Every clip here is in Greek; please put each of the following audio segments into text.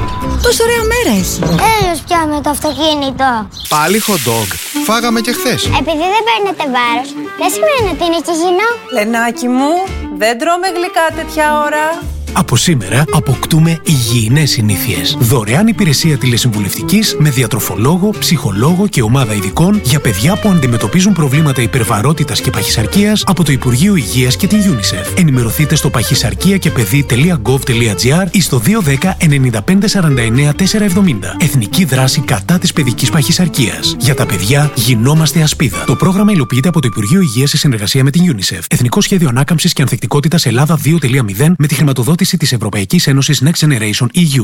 Πόσο ωραία μέρα έχει. Έλος πια με το αυτοκίνητο. Πάλι hot dog. Φάγαμε και χθες. Επειδή δεν παίρνετε βάρος, δεν σημαίνει ότι είναι και υγιεινό. Λενάκι μου, δεν τρώμε γλυκά τέτοια ώρα. Από σήμερα αποκτούμε υγιεινές συνήθειες. Δωρεάν υπηρεσία τηλεσυμβουλευτικής με διατροφολόγο, ψυχολόγο και ομάδα ειδικών για παιδιά που αντιμετωπίζουν προβλήματα υπερβαρότητας και παχυσαρκίας από το Υπουργείο Υγείας και την UNICEF. Ενημερωθείτε στο παχυσαρκίακεπαιδί.gov.gr ή στο 210 95 49 470. Εθνική δράση κατά της παιδικής παχυσαρκίας. Για τα παιδιά γινόμαστε ασπίδα. Το πρόγραμμα υλοποιείται από το Υπουργείο Υγείας σε συνεργασία με την UNICEF. Εθνικό Σχέδιο Ανάκαμψης και Ανθεκτικότητας Ελλάδα 2.0 με τη χρηματοδότηση της Ευρωπαϊκής Ένωσης Next Generation EU. Είσαι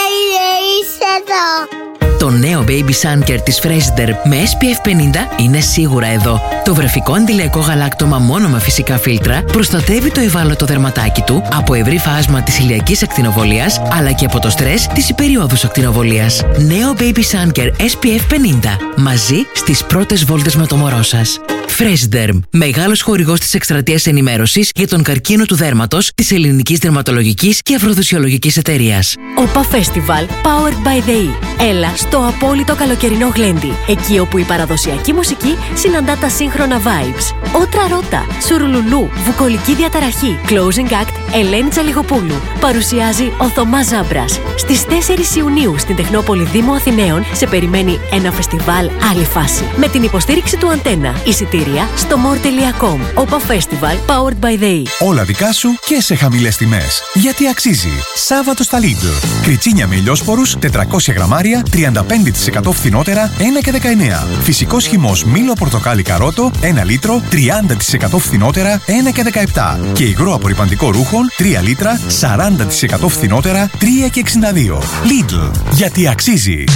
εδώ. Το νέο Baby Sun Care της Fraser με SPF 50 είναι σίγουρα εδώ. Το βρεφικό αντιλιακό γαλάκτωμα μόνο με φυσικά φίλτρα προστατεύει το ευάλωτο δερματάκι του από ευρύ φάσμα της ηλιακής ακτινοβολίας αλλά και από το στρες της υπεριόδους ακτινοβολίας. Νέο Baby Sun Care SPF 50. Μαζί στις πρώτες βόλτες με το μωρό σας. Freshderm, μεγάλος χορηγός της εκστρατείας ενημέρωσης για τον καρκίνο του δέρματος της Ελληνικής Δερματολογικής και Αφροδοσιολογικής Εταιρείας. ΟΠΑ Festival Powered by the E. Έλα στο απόλυτο καλοκαιρινό γλέντι, εκεί όπου η παραδοσιακή μουσική συναντά τα σύγχρονα vibes. Ότρα Ρώτα, Σουρουλουλού, Βουκολική Διαταραχή, Closing Act, Ελένη Τσαλιγοπούλου. Παρουσιάζει ο Θωμάς Ζάμπρας. Στις 4 Ιουνίου στην Τεχνόπολη Δήμου Αθηναίων σε περιμένει ένα φεστιβάλ άλλη φάση. Με την υποστήριξη του Αντένα. Εισιτήρια στο more.com. ΟΠΑ Festival Powered by the E. Όλα δικά σου και σε χαμηλές τιμές. Γιατί αξίζει. Σάββατο στα Lidl. Κριτσίνια με ηλιόσπορους 400 γραμμάρια 35% φθηνότερα 1 και 19. Φυσικός χυμός μήλο πορτοκάλι καρότο 1 λίτρο 30% φθηνότερα 1 και 17. Και υγρό απορρυπαντικό ρούχων 3 λίτρα 40% φθηνότερα 3 και 62. Lidl. Γιατί αξίζει.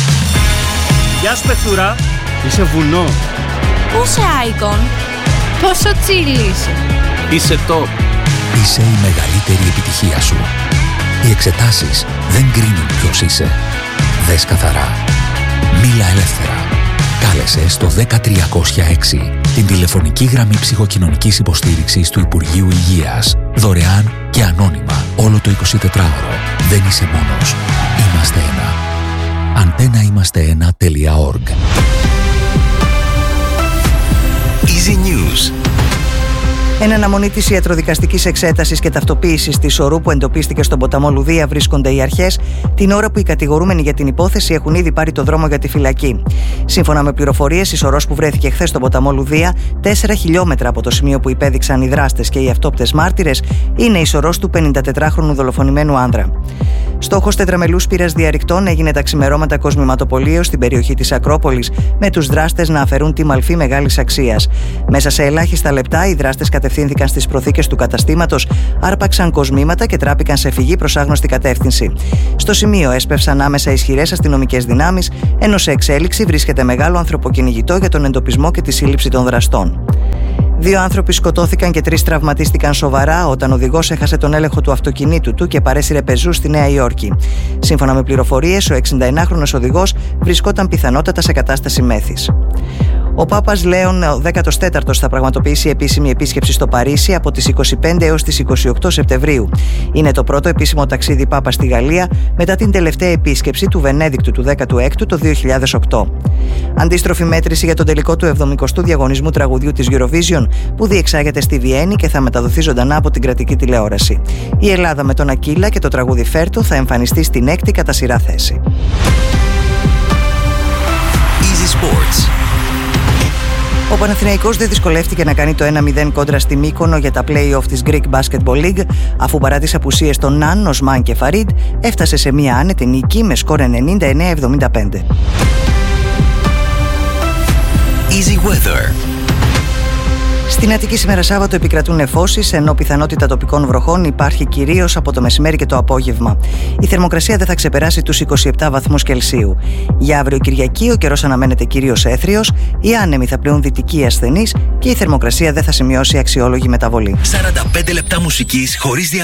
Γεια σου παιχτούρα. Είσαι βουνό. Πού είσαι Άικον. Πόσο τσίλι είσαι. Είσαι top. Είσαι η μεγαλύτερη επιτυχία σου. Οι εξετάσεις δεν κρίνουν ποιος είσαι. Δες καθαρά. Μίλα ελεύθερα. Κάλεσε στο 10306 την τηλεφωνική γραμμή ψυχοκοινωνικής υποστήριξης του Υπουργείου Υγείας. Δωρεάν και ανώνυμα όλο το 24ωρο. Δεν είσαι μόνος. Είμαστε ένα. antenaimastena.org. Easy News. Εν αναμονή της ιατροδικαστικής εξέτασης και ταυτοποίησης της ορού που εντοπίστηκε στον ποταμό Λουδία βρίσκονται οι αρχές, την ώρα που οι κατηγορούμενοι για την υπόθεση έχουν ήδη πάρει το δρόμο για τη φυλακή. Σύμφωνα με πληροφορίες, η σωρός που βρέθηκε χθες στον ποταμό Λουδία, 4 χιλιόμετρα από το σημείο που υπέδειξαν οι δράστες και οι αυτόπτες μάρτυρες, είναι η σωρός του 54χρονου δολοφονημένου άνδρα. Στόχος τετραμελούς πύρας διαρρηκτών έγινε τα ξημερώματα κοσμηματοπολείο στην περιοχή της Ακρόπολης, με τους δράστες να αφαιρούν τη μαλφή μεγάλης αξίας. Μέσα σε ελάχιστα λεπτά, οι δράστες κατευθύνθηκαν στις προθήκες του καταστήματος, άρπαξαν κοσμήματα και τράπηκαν σε φυγή προς άγνωστη κατεύθυνση. Στο σημείο έσπευσαν άμεσα ισχυρές αστυνομικές δυνάμεις, ενώ σε εξέλιξη βρίσκεται μεγάλο ανθρωποκυνηγητό για τον εντοπισμό και τη σύλληψη των δραστών. 2 άνθρωποι σκοτώθηκαν και 3 τραυματίστηκαν σοβαρά όταν ο οδηγός έχασε τον έλεγχο του αυτοκινήτου του και παρέσυρε πεζούς στη Νέα Υόρκη. Σύμφωνα με πληροφορίες, ο 69χρονος οδηγός βρισκόταν πιθανότατα σε κατάσταση μέθης. Ο Πάπας Λέων ο 14ος θα πραγματοποιήσει επίσημη επίσκεψη στο Παρίσι από τις 25 έως τις 28 Σεπτεμβρίου. Είναι το πρώτο επίσημο ταξίδι Πάπα στη Γαλλία μετά την τελευταία επίσκεψη του Βενέδικτου του 16ου το 2008. Αντίστροφη μέτρηση για τον τελικό του 70ου διαγωνισμού τραγουδιού της Eurovision που διεξάγεται στη Βιέννη και θα μεταδοθεί ζωντανά από την κρατική τηλεόραση. Η Ελλάδα με τον Ακύλα και το τραγούδι Φέρτου θα εμφανιστεί στην 6η κατά σειρά θέση. Easy Sports. Ο Παναθηναϊκός δεν δυσκολεύτηκε να κάνει το 1-0 κόντρα στη Μύκονο για τα play-off της Greek Basketball League, αφού παρά τις απουσίες των Ναν, Οσμάν και Φαρίντ έφτασε σε μια άνετη νίκη με σκορ 99-75. Easy Weather. Στην Αττική σήμερα Σάββατο επικρατούν νεφώσεις, ενώ πιθανότητα τοπικών βροχών υπάρχει κυρίως από το μεσημέρι και το απόγευμα. Η θερμοκρασία δεν θα ξεπεράσει τους 27 βαθμούς Κελσίου. Για αύριο Κυριακή ο καιρός αναμένεται κυρίως έθριος, οι άνεμοι θα πλέουν δυτικοί ασθενείς και η θερμοκρασία δεν θα σημειώσει αξιόλογη μεταβολή. 45 λεπτά μουσικής χωρίς